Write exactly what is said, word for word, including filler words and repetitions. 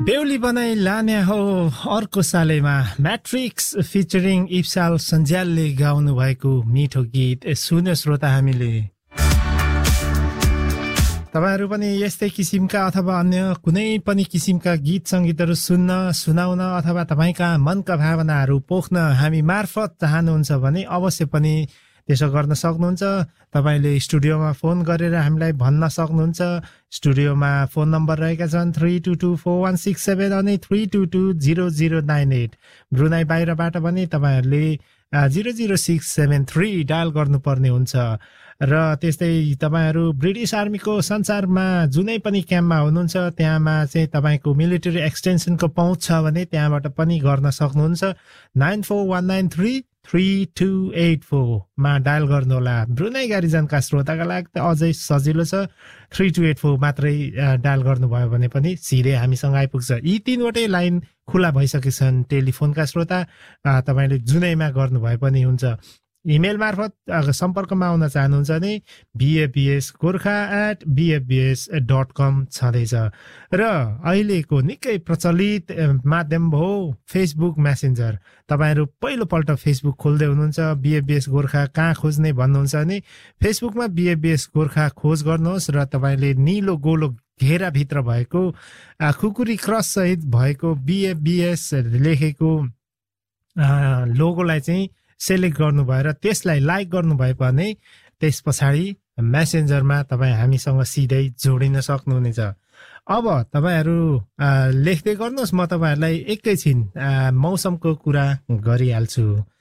बेहुली बनाई लाने हो अर्को सालेमा म्याट्रिक्स फिचरिङ इप्साल सञ्जालले गाउनु भएको मिठो गीत सुन्यो श्रोता हामीले। तपाईहरु पनि यस्तै किसिमका अथवा अन्य कुनै पनि किसिमका गीत संगीतहरू सुन्न सुनाउन अथवा तपाईका मनका भावनाहरू पोख्न हामी मार्फत चाहनुहुन्छ भने अवश्य पनि त्यसो गर्न सक्नुहुन्छ। तपाईले स्टुडियोमा फोन गरेर हामीलाई भन्न सक्नुहुन्छ। स्टुडियोमा फोन नम्बर रहेका छन् three two two four one six seven अनि three two two zero zero nine at. Brunei बाहिरबाट पनि तपाईहरुले zero zero six seven three dial गर्नुपर्ने हुन्छ। र त्यस्तै तपाईहरु ब्रिटिश आर्मीको संसारमा जुनै पनि क्याम्पमा हुनुहुन्छ त्यहाँमा चाहिँ तपाईको मिलिटरी एक्सटेन्सनको पहुँच छ भने त्यहाँबाट पनि गर्न सक्नुहुन्छ। Nine four one nine three three two at four मा डायल गर्नुहोला। ब्रुनाई गारिजनका श्रोताका लागि त अझै सजिलो छ, थ्री टू एट फोर मात्रै डायल गर्नुभयो भने पनि सिधै हामीसँग आइपुग्छ। यी तीनवटै लाइन खुला भइसकेछन् टेलिफोनका श्रोता, तपाईले जुनैमा गर्नुभए पनि हुन्छ। इमेल मार्फत सम्पर्कमा आउन चाहनुहुन्छ भने बीएबीएस गोर्खा एट बीएबीएस डट कम छँदैछ। र अहिलेको निकै प्रचलित माध्यम हो फेसबुक मेसेन्जर। तपाईहरु पहिलोपल्ट फेसबुक खोल्दै हुनुहुन्छ, बीएबीएस गोर्खा कहाँ खोज्ने भन्नुहुन्छ भने फेसबुकमा बीएबीएस गोर्खा खोज गर्नुहोस् र तपाईले निलो गोलो घेरा भित्र भएको खुकुरी क्रस सहित भएको बीएबीएस लेखेको लोगोलाई चाहिँ सेलेक्ट गर्नु भएर त्यसलाई लाइक गर्नु भए भने त्यस पछाडि मेसेन्जरमा तपाई हामीसँग सिधै जोडिन सक्नुहुनेछ। अब तपाईहरु लेख्दै गर्नुहोस्, म तपाईहरुलाई एकैछिन मौसमको कुरा गरिहाल्छु।